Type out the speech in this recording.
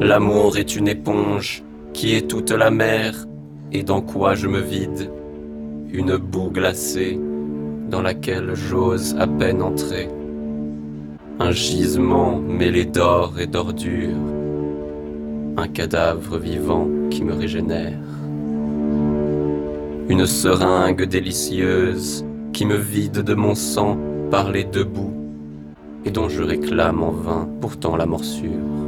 L'amour est une éponge qui est toute la mer, et dans quoi je me vide? Une boue glacée dans laquelle j'ose à peine entrer. Un gisement mêlé d'or et d'ordures, un cadavre vivant qui me régénère. Une seringue délicieuse qui me vide de mon sang par les deux bouts et dont je réclame en vain pourtant la morsure.